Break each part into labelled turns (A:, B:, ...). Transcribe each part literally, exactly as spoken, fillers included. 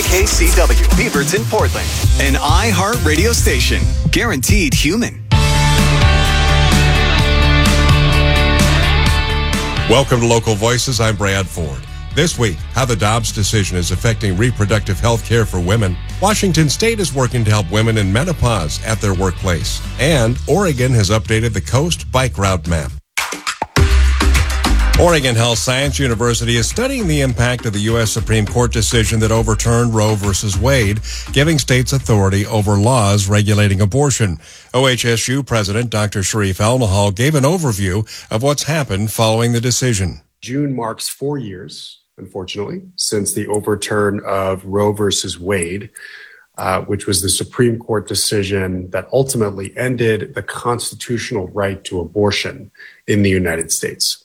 A: K K C W, Beaverton, Portland. An iHeart radio station. Guaranteed human.
B: Welcome to Local Voices. I'm Brad Ford. This week, how the Dobbs decision is affecting reproductive health care for women. Washington State is working to help women in menopause at their workplace. And Oregon has updated the Coast Bike Route map. Oregon Health Science University is studying the impact of the U S Supreme Court decision that overturned Roe versus Wade, giving states authority over laws regulating abortion. O H S U President Doctor Sharif Elmahal gave an overview of what's happened following the decision.
C: June marks four years, unfortunately, since the overturn of Roe versus Wade, uh, which was the Supreme Court decision that ultimately ended the constitutional right to abortion in the United States.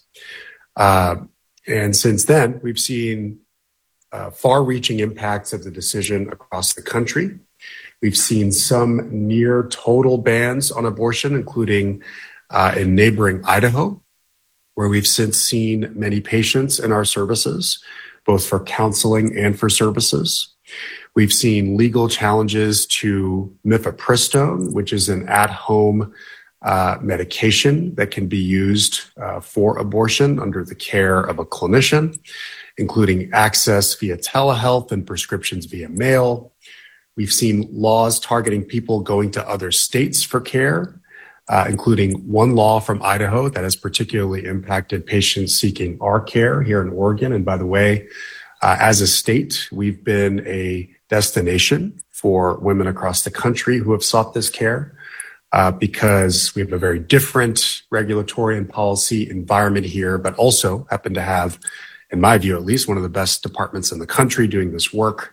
C: Uh, and since then, we've seen uh, far-reaching impacts of the decision across the country. We've seen some near total bans on abortion, including uh, in neighboring Idaho, where we've since seen many patients in our services, both for counseling and for services. We've seen legal challenges to mifepristone, which is an at-home Uh, medication that can be used uh, for abortion under the care of a clinician, including access via telehealth and prescriptions via mail. We've seen laws targeting people going to other states for care, uh, including one law from Idaho that has particularly impacted patients seeking our care here in Oregon. And by the way, uh, as a state, we've been a destination for women across the country who have sought this care. Uh, because we have a very different regulatory and policy environment here, but also happen to have, in my view at least, one of the best departments in the country doing this work.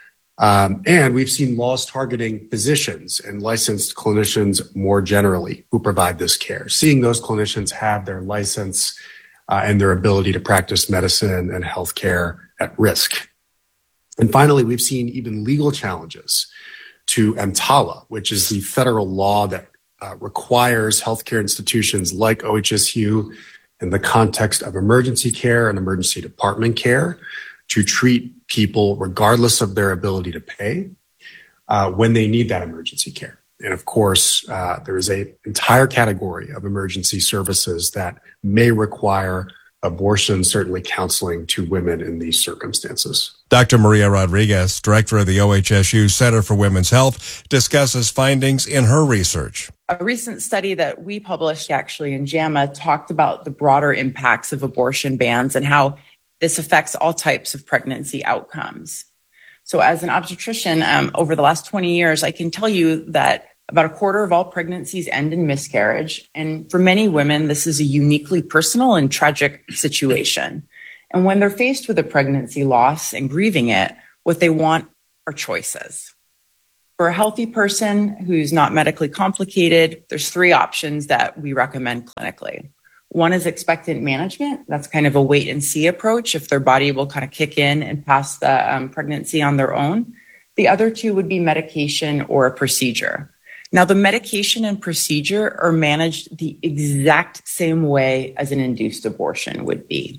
C: Um, and we've seen laws targeting physicians and licensed clinicians more generally who provide this care, seeing those clinicians have their license uh, and their ability to practice medicine and healthcare at risk. And finally, we've seen even legal challenges to EMTALA, which is the federal law that uh, requires healthcare institutions like O H S U in the context of emergency care and emergency department care to treat people regardless of their ability to pay uh, when they need that emergency care. And of course, uh, there is an entire category of emergency services that may require abortion, certainly counseling to women in these circumstances.
B: Doctor Maria Rodriguez, director of the O H S U Center for Women's Health, discusses findings in her research.
D: A recent study that we published actually in JAMA talked about the broader impacts of abortion bans and how this affects all types of pregnancy outcomes. So as an obstetrician, um, over the last twenty years, I can tell you that about a quarter of all pregnancies end in miscarriage. And for many women, this is a uniquely personal and tragic situation. And when they're faced with a pregnancy loss and grieving it, what they want are choices. For a healthy person who's not medically complicated, there's three options that we recommend clinically. One is expectant management. That's kind of a wait and see approach if their body will kind of kick in and pass the um, pregnancy on their own. The other two would be medication or a procedure. Now, the medication and procedure are managed the exact same way as an induced abortion would be.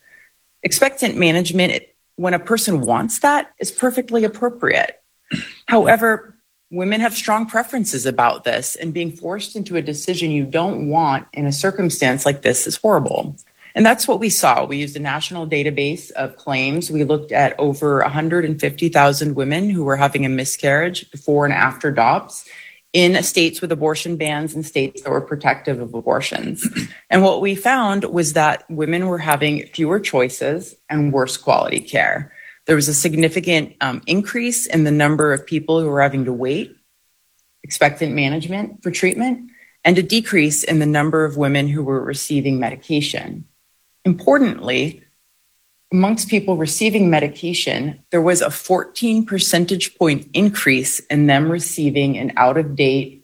D: Expectant management, when a person wants that, is perfectly appropriate. However, women have strong preferences about this, and being forced into a decision you don't want in a circumstance like this is horrible. And that's what we saw. We used a national database of claims. We looked at over one hundred fifty thousand women who were having a miscarriage before and after Dobbs in states with abortion bans and states that were protective of abortions. And what we found was that women were having fewer choices and worse quality care. There was a significant um, increase in the number of people who were having to wait, expectant management for treatment, and a decrease in the number of women who were receiving medication. Importantly, amongst people receiving medication, there was a fourteen percentage point increase in them receiving an out-of-date,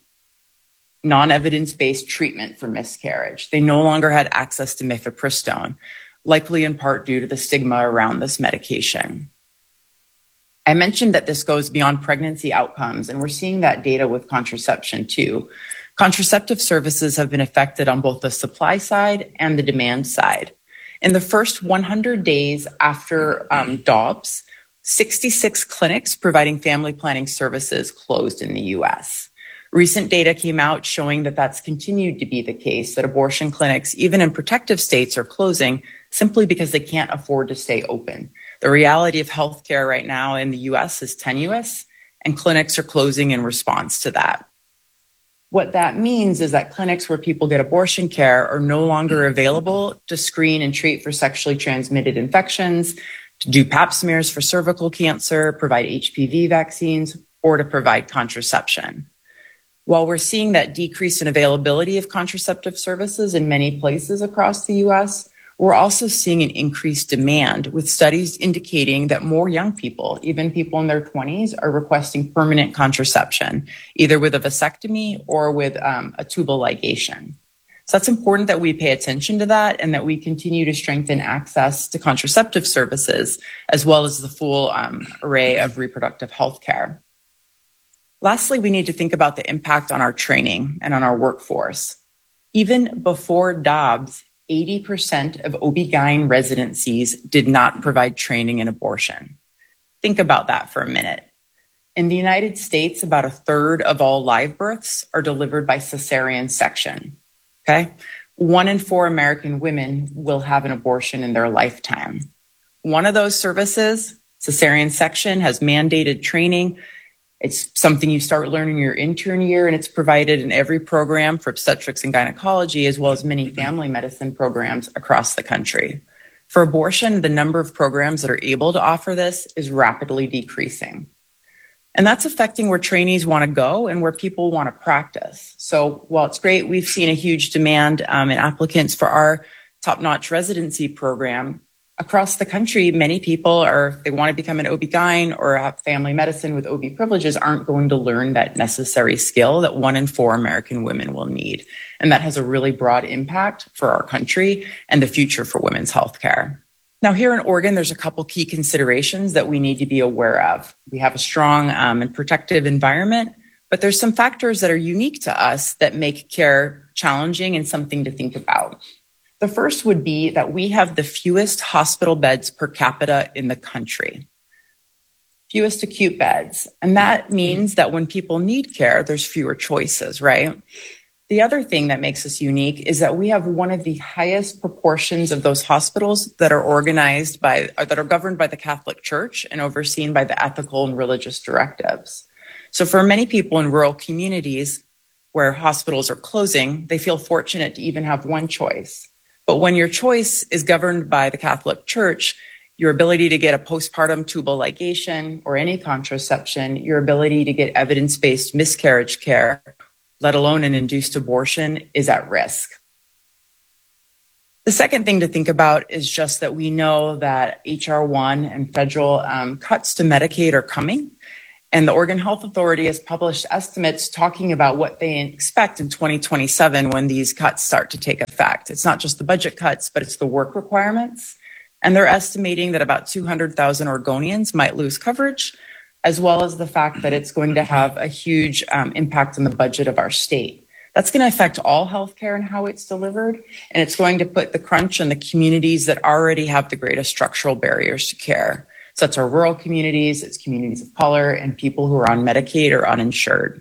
D: non-evidence-based treatment for miscarriage. They no longer had access to mifepristone, likely in part due to the stigma around this medication. I mentioned that this goes beyond pregnancy outcomes, and we're seeing that data with contraception too. Contraceptive services have been affected on both the supply side and the demand side. In the first one hundred days after um, Dobbs, sixty-six clinics providing family planning services closed in the U S. Recent data came out showing that that's continued to be the case, that abortion clinics, even in protective states, are closing simply because they can't afford to stay open. The reality of healthcare right now in the U S is tenuous, and clinics are closing in response to that. What that means is that clinics where people get abortion care are no longer available to screen and treat for sexually transmitted infections, to do pap smears for cervical cancer, provide H P V vaccines, or to provide contraception. While we're seeing that decrease in availability of contraceptive services in many places across the U S, we're also seeing an increased demand, with studies indicating that more young people, even people in their twenties, are requesting permanent contraception, either with a vasectomy or with um, a tubal ligation. So that's important that we pay attention to that and that we continue to strengthen access to contraceptive services, as well as the full um, array of reproductive health care. Lastly, we need to think about the impact on our training and on our workforce. Even before Dobbs, eighty percent of O B G Y N residencies did not provide training in abortion. Think about that for a minute. In the United States, about a third of all live births are delivered by cesarean section. Okay? One in four American women will have an abortion in their lifetime. One of those services, cesarean section, has mandated training. It's something you start learning your intern year, and it's provided in every program for obstetrics and gynecology, as well as many family medicine programs across the country. For abortion, the number of programs that are able to offer this is rapidly decreasing. And that's affecting where trainees want to go and where people want to practice. So while it's great, we've seen a huge demand um, in applicants for our top-notch residency program. Across the country, many people are, they want to become an O B G Y N or have family medicine with O B privileges, aren't going to learn that necessary skill that one in four American women will need. And that has a really broad impact for our country and the future for women's healthcare. Now, here in Oregon, there's a couple key considerations that we need to be aware of. We have a strong um, and protective environment, but there's some factors that are unique to us that make care challenging and something to think about. The first would be that we have the fewest hospital beds per capita in the country, fewest acute beds. And that means that when people need care, there's fewer choices, right? The other thing that makes us unique is that we have one of the highest proportions of those hospitals that are organized by, or that are governed by the Catholic Church and overseen by the ethical and religious directives. So for many people in rural communities where hospitals are closing, they feel fortunate to even have one choice. But when your choice is governed by the Catholic Church, your ability to get a postpartum tubal ligation or any contraception, your ability to get evidence-based miscarriage care, let alone an induced abortion, is at risk. The second thing to think about is just that we know that H R one and federal um, cuts to Medicaid are coming. And the Oregon Health Authority has published estimates talking about what they expect in twenty twenty-seven when these cuts start to take effect. It's not just the budget cuts, but it's the work requirements. And they're estimating that about two hundred thousand Oregonians might lose coverage, as well as the fact that it's going to have a huge um, impact on the budget of our state. That's going to affect all healthcare and how it's delivered. And it's going to put the crunch on the communities that already have the greatest structural barriers to care. So it's our rural communities, it's communities of color, and people who are on Medicaid or uninsured.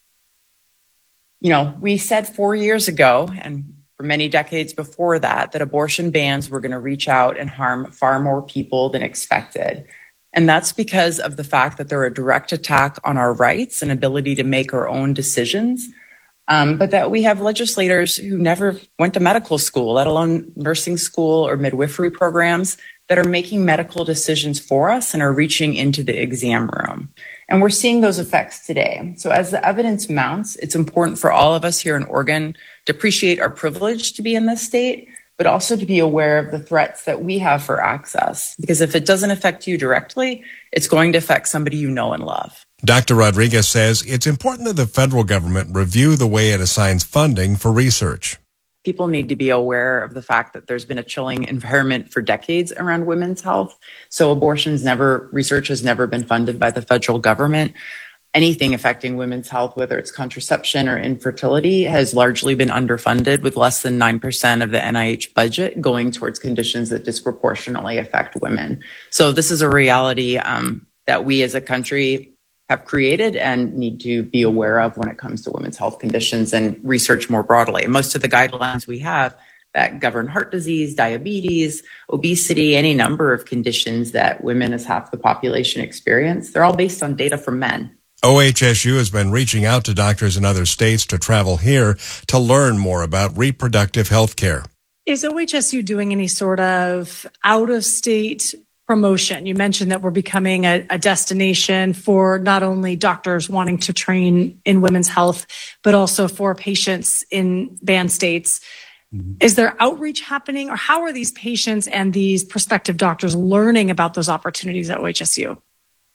D: You know, we said four years ago, and for many decades before that, that abortion bans were going to reach out and harm far more people than expected. And that's because of the fact that they're a direct attack on our rights and ability to make our own decisions. Um, but that we have legislators who never went to medical school, let alone nursing school or midwifery programs, that are making medical decisions for us and are reaching into the exam room. And we're seeing those effects today. So as the evidence mounts, it's important for all of us here in Oregon to appreciate our privilege to be in this state, but also to be aware of the threats that we have for access. Because if it doesn't affect you directly, it's going to affect somebody you know and love.
B: Doctor Rodriguez says it's important that the federal government review the way it assigns funding for research.
D: People need to be aware of the fact that there's been a chilling environment for decades around women's health. So abortion's never, research has never been funded by the federal government. anything affecting women's health, whether it's contraception or infertility, has largely been underfunded, with less than nine percent of the N I H budget going towards conditions that disproportionately affect women. So this is a reality um, that we as a country have created and need to be aware of when it comes to women's health conditions and research more broadly. Most of the guidelines we have that govern heart disease, diabetes, obesity, any number of conditions that women as half the population experience, they're all based on data from men.
B: O H S U has been reaching out to doctors in other states to travel here to learn more about reproductive health care.
E: Is O H S U doing any sort of out-of-state promotion? You mentioned that we're becoming a, a destination for not only doctors wanting to train in women's health, but also for patients in banned states. Mm-hmm. Is there outreach happening, or how are these patients and these prospective doctors learning about those opportunities at O H S U?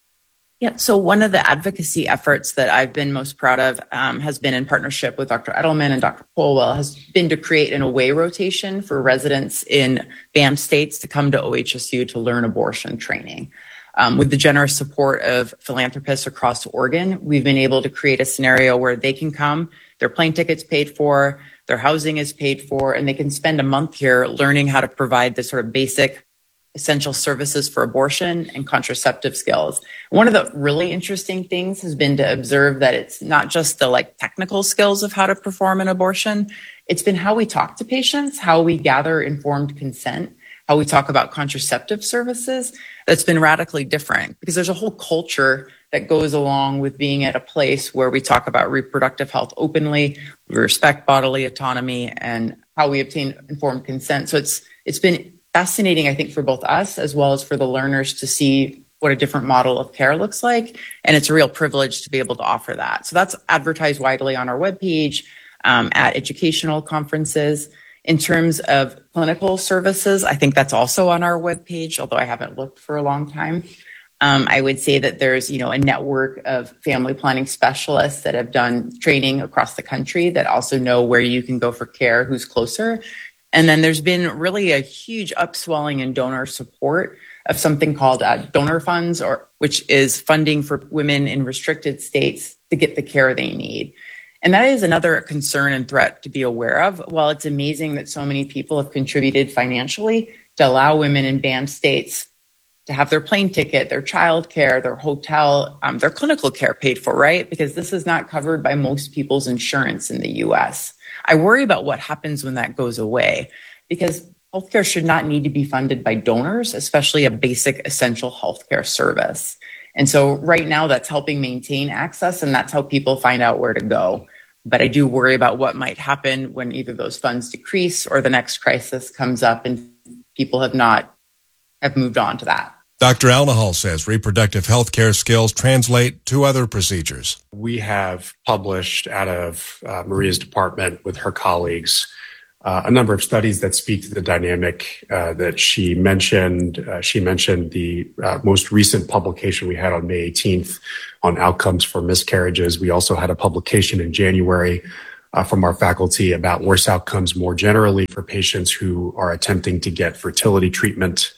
D: Yeah, so one of the advocacy efforts that I've been most proud of um, has been in partnership with Doctor Edelman and Doctor Colwell, has been to create an away rotation for residents in banned states to come to O H S U to learn abortion training. Um, with the generous support of philanthropists across Oregon, we've been able to create a scenario where they can come, their plane tickets paid for, their housing is paid for, and they can spend a month here learning how to provide the sort of basic essential services for abortion and contraceptive skills. One of the really interesting things has been to observe that it's not just the like technical skills of how to perform an abortion. It's been how we talk to patients, how we gather informed consent, how we talk about contraceptive services. That's been radically different, because there's a whole culture that goes along with being at a place where we talk about reproductive health openly, we respect bodily autonomy, and how we obtain informed consent. So it's it's been fascinating, I think, for both us as well as for the learners to see what a different model of care looks like. And it's a real privilege to be able to offer that. So that's advertised widely on our webpage, um, at educational conferences. In terms of clinical services, I think that's also on our webpage, although I haven't looked for a long time. Um, I would say that there's, you know, a network of family planning specialists that have done training across the country that also know where you can go for care, who's closer. And then there's been really a huge upswelling in donor support of something called uh, donor funds, or which is funding for women in restricted states to get the care they need. And that is another concern and threat to be aware of. While it's amazing that so many people have contributed financially to allow women in banned states to have their plane ticket, their child care, their hotel, um, their clinical care paid for, right? Because this is not covered by most people's insurance in the U S. I worry about what happens when that goes away, because healthcare should not need to be funded by donors, especially a basic essential healthcare service. And so right now that's helping maintain access, and that's how people find out where to go. But I do worry about what might happen when either those funds decrease or the next crisis comes up and people have not have moved on to that.
B: Doctor Alnahal says reproductive health care skills translate to other procedures.
C: We have published out of uh, Maria's department with her colleagues uh, a number of studies that speak to the dynamic uh, that she mentioned. Uh, she mentioned the uh, most recent publication we had on May eighteenth on outcomes for miscarriages. We also had a publication in January uh, from our faculty about worse outcomes more generally for patients who are attempting to get fertility treatment.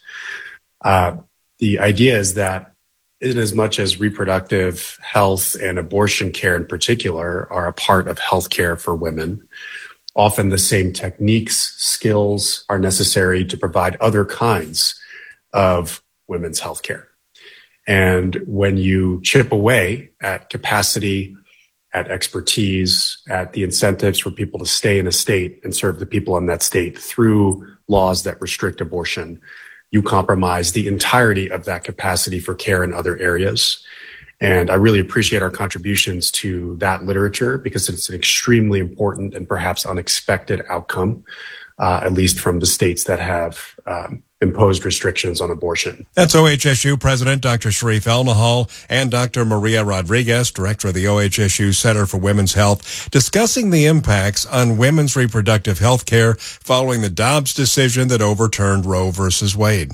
C: Uh, The idea is that in as much as reproductive health and abortion care in particular are a part of healthcare for women, often the same techniques, skills are necessary to provide other kinds of women's healthcare. And when you chip away at capacity, at expertise, at the incentives for people to stay in a state and serve the people in that state through laws that restrict abortion, you compromise the entirety of that capacity for care in other areas. And I really appreciate our contributions to that literature because it's an extremely important and perhaps unexpected outcome, uh, at least from the states that have um, imposed restrictions on abortion.
B: That's O H S U President Doctor Sharif Alnahal and Doctor Maria Rodriguez, Director of the O H S U Center for Women's Health, discussing the impacts on women's reproductive health care following the Dobbs decision that overturned Roe versus Wade.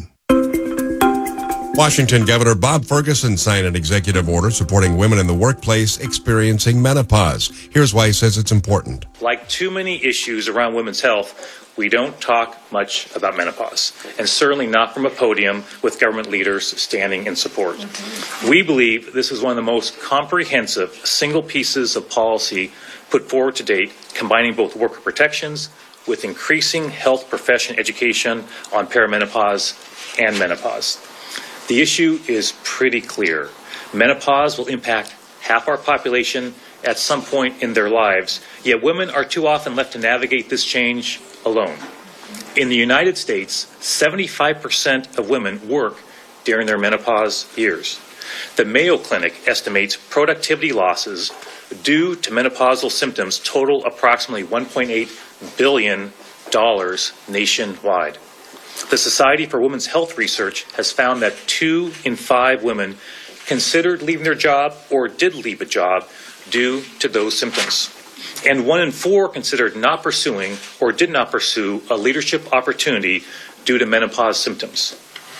B: Washington Governor Bob Ferguson signed an executive order supporting women in the workplace experiencing menopause. Here's why he says it's important.
F: Like too many issues around women's health, we don't talk much about menopause, and certainly not from a podium with government leaders standing in support. We believe this is one of the most comprehensive single pieces of policy put forward to date, combining both worker protections with increasing health profession education on perimenopause and menopause. The issue is pretty clear. Menopause will impact half our population at some point in their lives, yet women are too often left to navigate this change alone. In the United States, seventy-five percent of women work during their menopause years. The Mayo Clinic estimates productivity losses due to menopausal symptoms total approximately one point eight billion dollars nationwide. The Society for Women's Health Research has found that two in five women considered leaving their job or did leave a job due to those symptoms. And one in four considered not pursuing or did not pursue a leadership opportunity due to menopause symptoms.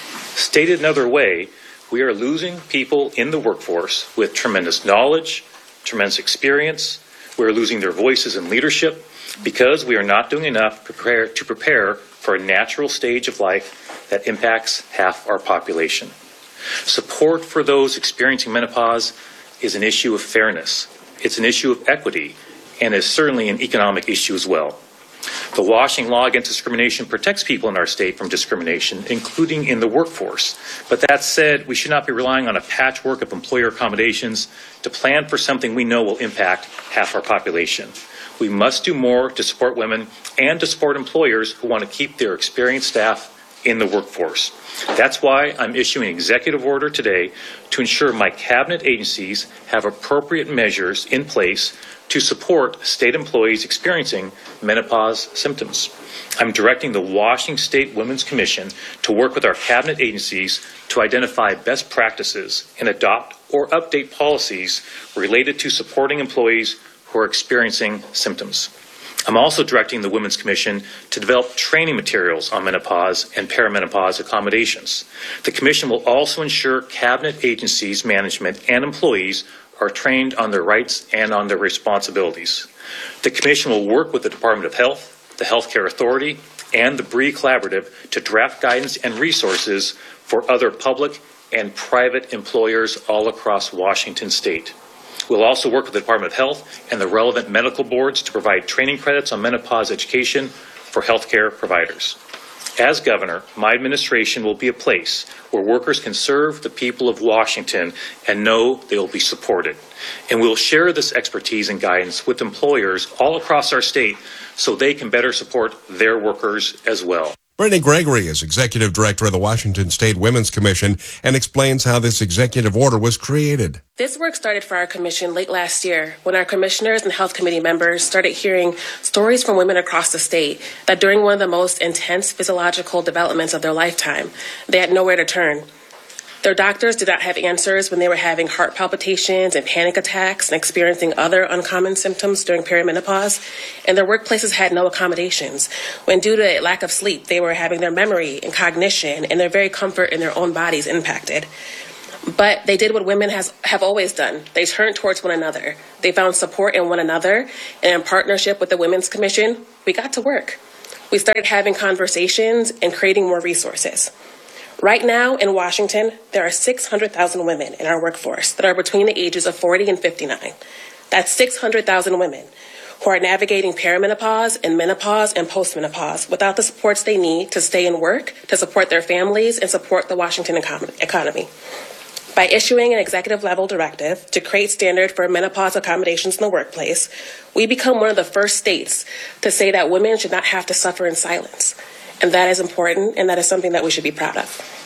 F: Stated another way, we are losing people in the workforce with tremendous knowledge, tremendous experience. We are losing their voices in leadership because we are not doing enough to prepare, to prepare for a natural stage of life that impacts half our population. Support for those experiencing menopause is an issue of fairness. It's an issue of equity, and is certainly an economic issue as well. The Washington law against discrimination protects people in our state from discrimination, including in the workforce. But that said, we should not be relying on a patchwork of employer accommodations to plan for something we know will impact half our population. We must do more to support women and to support employers who want to keep their experienced staff in the workforce. That's why I'm issuing an executive order today to ensure my cabinet agencies have appropriate measures in place to support state employees experiencing menopause symptoms. I'm directing the Washington State Women's Commission to work with our cabinet agencies to identify best practices and adopt or update policies related to supporting employees who are experiencing symptoms. I'm also directing the Women's Commission to develop training materials on menopause and perimenopause accommodations. The Commission will also ensure cabinet agencies, management, and employees are trained on their rights and on their responsibilities. The Commission will work with the Department of Health, the Healthcare Authority, and the Bree Collaborative to draft guidance and resources for other public and private employers all across Washington State. We'll also work with the Department of Health and the relevant medical boards to provide training credits on menopause education for healthcare providers. As governor, my administration will be a place where workers can serve the people of Washington and know they will be supported. And we'll share this expertise and guidance with employers all across our state so they can better support their workers as well.
B: Brittany Gregory is Executive Director of the Washington State Women's Commission and explains how this executive order was created.
G: This work started for our commission late last year when our commissioners and health committee members started hearing stories from women across the state that during one of the most intense physiological developments of their lifetime, they had nowhere to turn. Their doctors did not have answers when they were having heart palpitations and panic attacks and experiencing other uncommon symptoms during perimenopause, and their workplaces had no accommodations when, due to lack of sleep, they were having their memory and cognition and their very comfort in their own bodies impacted. But they did what women has, have always done. They turned towards one another. They found support in one another, and in partnership with the Women's Commission, we got to work. We started having conversations and creating more resources. Right now in Washington, there are six hundred thousand women in our workforce that are between the ages of forty and fifty-nine. That's six hundred thousand women who are navigating perimenopause and menopause and postmenopause without the supports they need to stay in work, to support their families, and support the Washington economy. By issuing an executive level directive to create standard for menopause accommodations in the workplace, we become one of the first states to say that women should not have to suffer in silence. And that is important, and that is something that we should be proud of.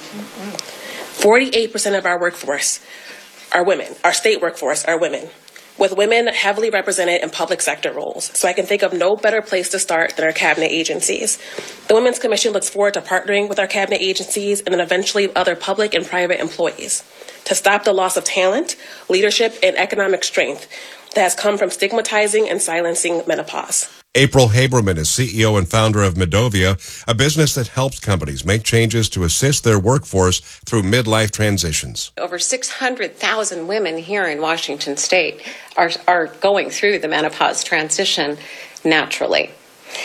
G: forty-eight percent of our workforce are women. Our state workforce are women, with women heavily represented in public sector roles. So I can think of no better place to start than our cabinet agencies. The Women's Commission looks forward to partnering with our cabinet agencies and then eventually other public and private employees to stop the loss of talent, leadership, and economic strength that has come from stigmatizing and silencing menopause.
B: April Haberman is C E O and founder of Medovia, a business that helps companies make changes to assist their workforce through midlife transitions.
H: Over six hundred thousand women here in Washington State are, are going through the menopause transition naturally.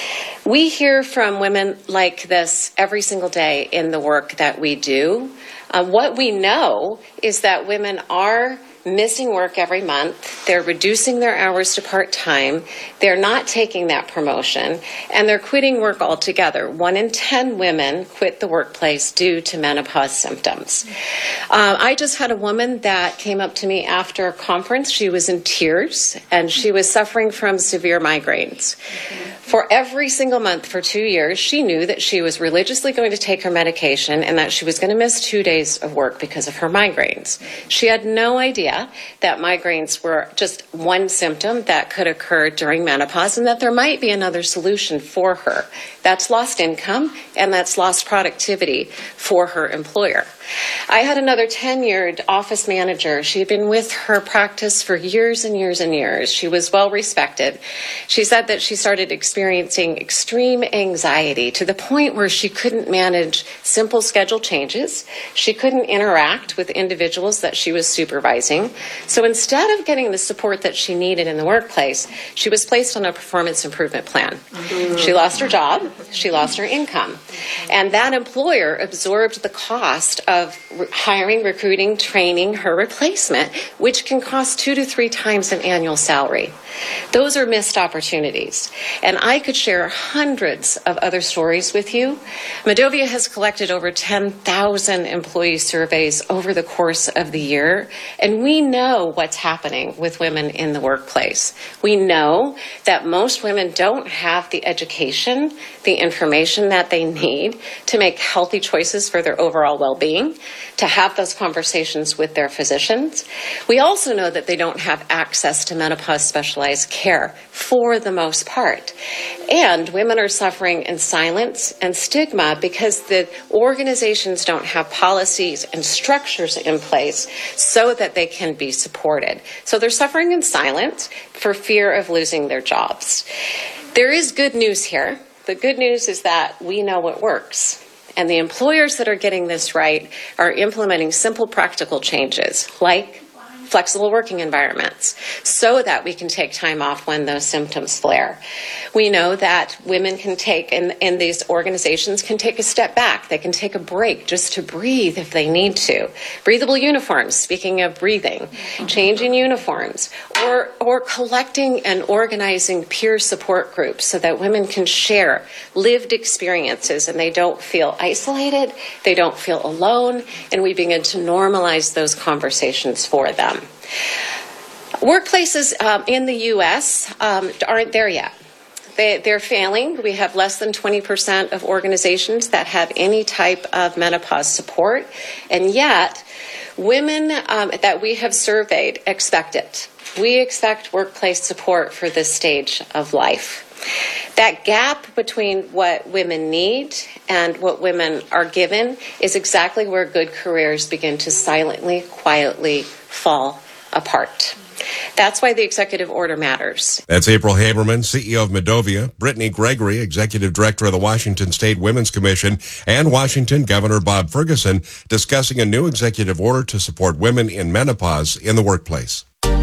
H: We hear from women like this every single day in the work that we do. Uh, what we know is that women are missing work every month. They're reducing their hours to part-time. They're not taking that promotion, and they're quitting work altogether. One in ten women quit the workplace due to menopause symptoms. Uh, I just had a woman that came up to me after a conference. She was in tears, and she was suffering from severe migraines. For every single month for two years, she knew that she was religiously going to take her medication and that she was going to miss two days of work because of her migraines. She had no idea that migraines were just one symptom that could occur during menopause and that there might be another solution for her. That's lost income and that's lost productivity for her employer. I had another tenured office manager. She had been with her practice for years and years and years. She was well respected. She said that she started experiencing extreme anxiety to the point where she couldn't manage simple schedule changes. She couldn't interact with individuals that she was supervising. So instead of getting the support that she needed in the workplace, she was placed on a performance improvement plan. She lost her job. She lost her income. And that employer absorbed the cost of of hiring, recruiting, training her replacement, which can cost two to three times an annual salary. Those are missed opportunities. And I could share hundreds of other stories with you. Medovia has collected over ten thousand employee surveys over the course of the year, and we know what's happening with women in the workplace. We know that most women don't have the education, the information that they need to make healthy choices for their overall well-being, to have those conversations with their physicians. We also know that they don't have access to menopause specialized care for the most part. And women are suffering in silence and stigma because the organizations don't have policies and structures in place so that they can be supported. So they're suffering in silence for fear of losing their jobs. There is good news here. The good news is that we know what works. And the employers that are getting this right are implementing simple, practical changes like flexible working environments so that we can take time off when those symptoms flare. We know that women can take, in, in these organizations, can take a step back. They can take a break just to breathe if they need to. Breathable uniforms, speaking of breathing, changing uniforms, or, or collecting and organizing peer support groups so that women can share lived experiences and they don't feel isolated, they don't feel alone, and we begin to normalize those conversations for them. Workplaces um, in the U S um, aren't there yet. They, they're failing. We have less than twenty percent of organizations that have any type of menopause support, and yet women um, that we have surveyed expect it. We expect workplace support for this stage of life. That gap between what women need and what women are given is exactly where good careers begin to silently, quietly fall apart. That's why the executive order matters.
B: That's April Haberman, C E O of Medovia, Brittany Gregory, Executive Director of the Washington State Women's Commission, and Washington Governor Bob Ferguson discussing a new executive order to support women in menopause in the workplace.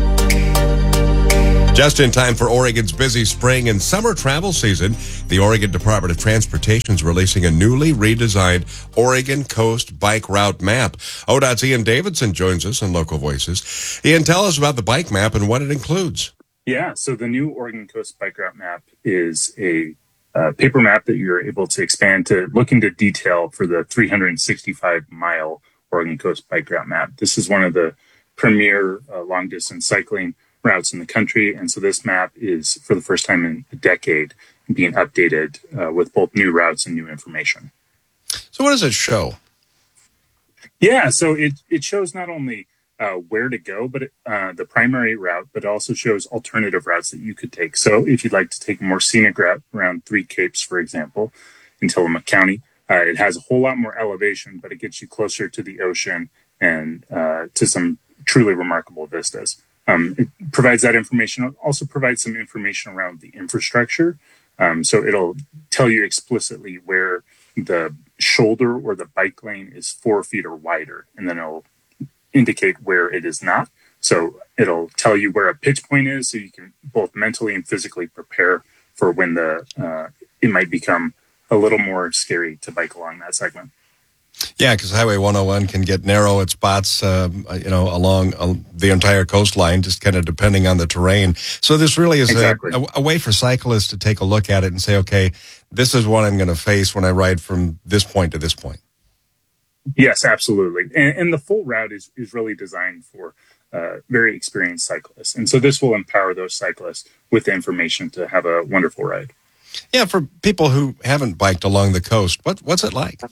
B: Just in time for Oregon's busy spring and summer travel season, the Oregon Department of Transportation is releasing a newly redesigned Oregon Coast Bike Route Map. O D O T's Ian Davidson joins us on Local Voices. Ian, tell us about the bike map and what it includes.
I: Yeah, so the new Oregon Coast Bike Route Map is a uh, paper map that you're able to expand to look into detail for the three hundred sixty-five mile Oregon Coast Bike Route Map. This is one of the premier uh, long-distance cycling routes in the country, and so this map is, for the first time in a decade, being updated uh, with both new routes and new information.
B: So what does it show?
I: Yeah, so it, it shows not only uh, where to go, but it, uh, the primary route, but it also shows alternative routes that you could take. So if you'd like to take a more scenic route around Three Capes, for example, in Tillamook County, uh, it has a whole lot more elevation, but it gets you closer to the ocean and uh, to some truly remarkable vistas. Um, it provides that information. It also provides some information around the infrastructure. Um, so it'll tell you explicitly where the shoulder or the bike lane is four feet or wider, and then it'll indicate where it is not. So it'll tell you where a pitch point is, so you can both mentally and physically prepare for when the uh, it might become a little more scary to bike along that segment.
B: Yeah, because Highway one oh one can get narrow at spots, um, you know, along uh, the entire coastline, just kind of depending on the terrain. So this really is
I: exactly.
B: a, a, a way for cyclists to take a look at it and say, okay, this is what I'm going to face when I ride from this point to this point.
I: Yes, absolutely. And, and the full route is, is really designed for uh, very experienced cyclists. And so this will empower those cyclists with the information to have a wonderful ride.
B: Yeah, for people who haven't biked along the coast, what what's it like?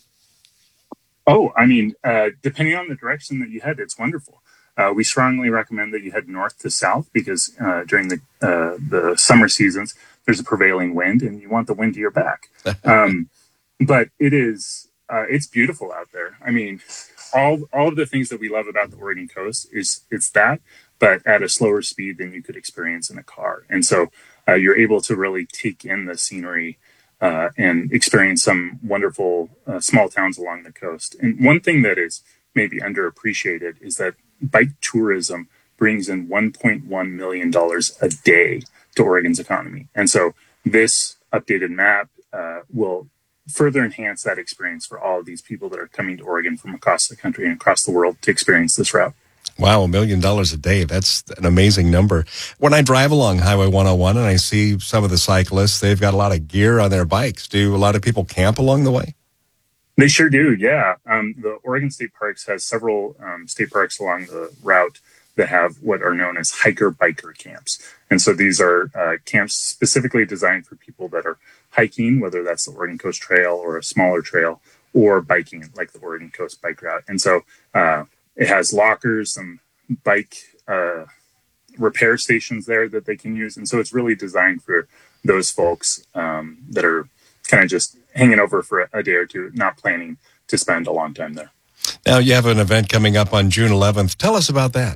I: Oh, I mean, uh, depending on the direction that you head, it's wonderful. Uh, we strongly recommend that you head north to south because uh, during the uh, the summer seasons, there's a prevailing wind and you want the wind to your back. Um, but it is, uh, it's beautiful out there. I mean, all all of the things that we love about the Oregon coast is it's that, but at a slower speed than you could experience in a car. And so uh, you're able to really take in the scenery Uh, and experience some wonderful uh, small towns along the coast. And one thing that is maybe underappreciated is that bike tourism brings in one point one million dollars a day to Oregon's economy. And so this updated map uh, will further enhance that experience for all of these people that are coming to Oregon from across the country and across the world to experience this route.
B: Wow, a million dollars a day. That's an amazing number. When I drive along Highway one oh one and I see some of the cyclists, they've got a lot of gear on their bikes. Do a lot of people camp along the way?
I: They sure do, yeah. Um, the Oregon State Parks has several um, state parks along the route that have what are known as hiker-biker camps. And so these are uh, camps specifically designed for people that are hiking, whether that's the Oregon Coast Trail or a smaller trail, or biking like the Oregon Coast Bike Route. And so uh, it has lockers, some bike uh, repair stations there that they can use. And so it's really designed for those folks um, that are kind of just hanging over for a day or two, not planning to spend a long time there.
B: Now, you have an event coming up on June eleventh. Tell us about that.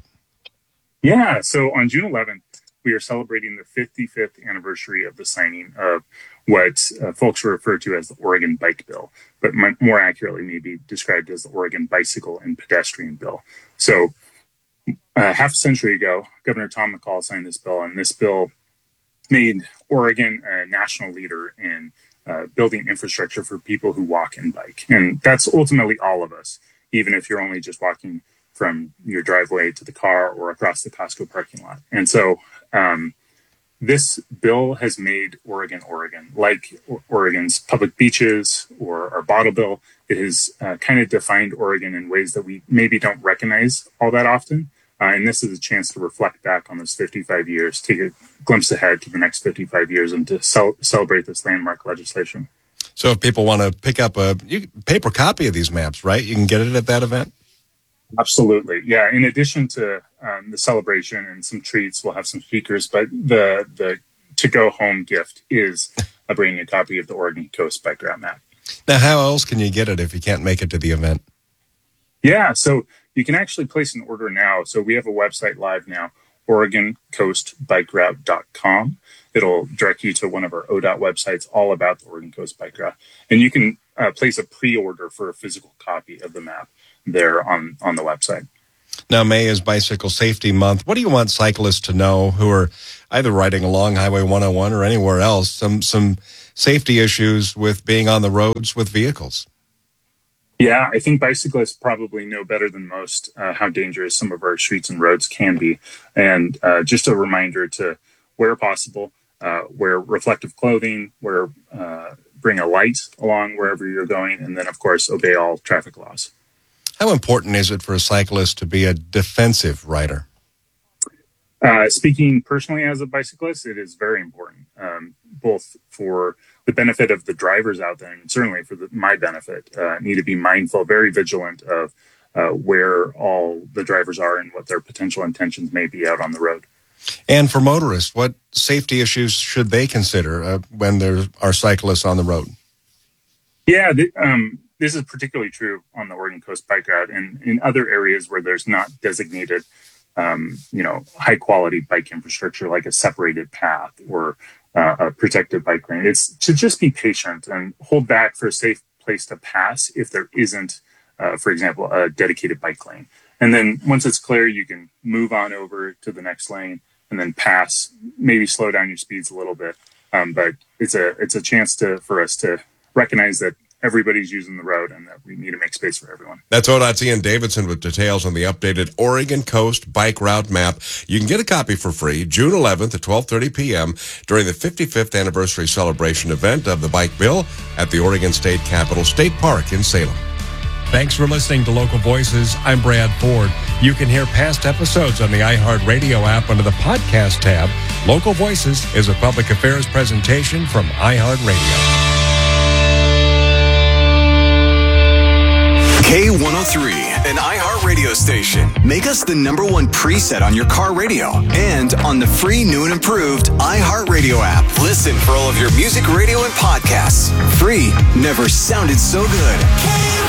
I: Yeah, so on June eleventh, we are celebrating the fifty-fifth anniversary of the signing of what uh, folks refer to as the Oregon Bike Bill, but m- more accurately may be described as the Oregon Bicycle and Pedestrian Bill. So uh, half a century ago, Governor Tom McCall signed this bill, and this bill made Oregon a national leader in uh, building infrastructure for people who walk and bike. And that's ultimately all of us, even if you're only just walking from your driveway to the car or across the Costco parking lot. And so um, this bill has made Oregon, Oregon, like Oregon's public beaches or our bottle bill. It has uh, kind of defined Oregon in ways that we maybe don't recognize all that often. Uh, and this is a chance to reflect back on those fifty-five years, take a glimpse ahead to the next fifty-five years, and to cel- celebrate this landmark legislation.
B: So if people want to pick up a you, paper copy of these maps, right, you can get it at that event?
I: Absolutely. Yeah. In addition to um, the celebration and some treats, we'll have some speakers, but the the to-go home gift is uh, bringing a copy of the Oregon Coast Bike Route map.
B: Now, how else can you get it if you can't make it to the event?
I: Yeah. So you can actually place an order now. So we have a website live now, Oregon Coast Bike Route dot com. It'll direct you to one of our O D O T websites all about the Oregon Coast Bike Route. And you can uh, place a pre-order for a physical copy of the map there on, on the website.
B: Now, May is Bicycle Safety Month. What do you want cyclists to know who are either riding along Highway one oh one or anywhere else, some some safety issues with being on the roads with vehicles?
I: Yeah, I think bicyclists probably know better than most uh, how dangerous some of our streets and roads can be. And uh, just a reminder to, where possible, uh, wear reflective clothing, wear uh, bring a light along wherever you're going, and then, of course, obey all traffic laws.
B: How important is it for a cyclist to be a defensive rider?
I: Uh, speaking personally as a bicyclist, it is very important, um, both for the benefit of the drivers out there and certainly for the, my benefit. Uh, need to be mindful, very vigilant of uh, where all the drivers are and what their potential intentions may be out on the road.
B: And for motorists, what safety issues should they consider uh, when there are cyclists on the road?
I: Yeah, the, um, this is particularly true on the Oregon Coast Bike Route and in other areas where there's not designated Um, you know, high quality bike infrastructure like a separated path or uh, a protected bike lane. It's to just be patient and hold back for a safe place to pass if there isn't, uh, for example, a dedicated bike lane. And then once it's clear, you can move on over to the next lane and then pass, maybe slow down your speeds a little bit. Um, but it's a it's a chance to for us to recognize that everybody's using the road and that we need to make space for everyone.
B: That's O D O T's Ian Davidson with details on the updated Oregon Coast Bike Route Map. You can get a copy for free June eleventh at twelve thirty p.m. during the fifty-fifth anniversary celebration event of the Bike Bill at the Oregon State Capitol State Park in Salem. Thanks for listening to Local Voices. I'm Brad Ford. You can hear past episodes on the iHeartRadio app under the podcast tab. Local Voices is a public affairs presentation from iHeartRadio.
A: K one oh three, an iHeart radio station. Make us the number one preset on your car radio and on the free new and improved iHeart Radio app. Listen for all of your music, radio, and podcasts. Free never sounded so good.